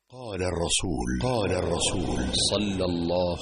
قال الرسول صلى الله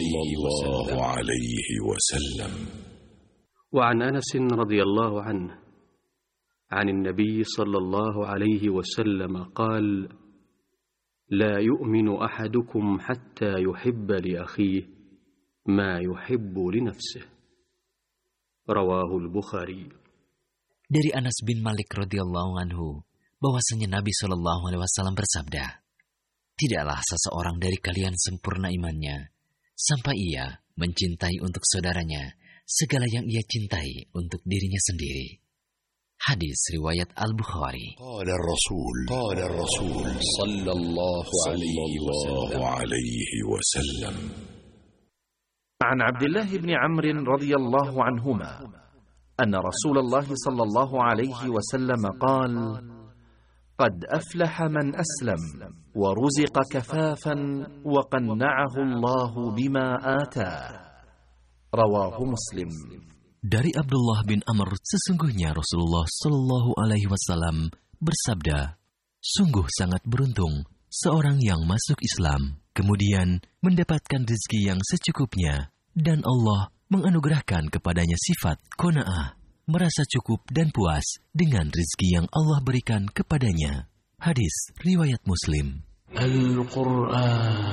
عليه وسلم. وعن أنس رضي الله عنه عن النبي صلى الله عليه وسلم قال: لا يؤمن أحدكم حتى يحب لأخيه ما يحب لنفسه. رواه البخاري. Dari Anas bin Malik radhiyallahu anhu bahwasanya Nabi Shallallahu alaihi wasallam bersabda, tidaklah seseorang dari kalian sempurna imannya sampai ia mencintai untuk saudaranya segala yang ia cintai untuk dirinya sendiri. Hadis riwayat Al-Bukhari. قال الرسول صلى الله عليه وسلم. عن عبد الله بن عمرو رضي الله عنهما أن رسول الله صلى الله عليه وسلم قال: قد أفلح من أسلم ورزق كفافا وقنعه الله بما آتاه. رواه مسلم. Dari Abdullah bin Amr, sesungguhnya Rasulullah Shallallahu Alaihi Wasallam bersabda, sungguh sangat beruntung seorang yang masuk Islam, kemudian mendapatkan rezeki yang secukupnya, dan Allah menganugerahkan kepadanya sifat qanaah, merasa cukup dan puas dengan rezeki yang Allah berikan kepadanya. Hadis riwayat Muslim. Al-Quran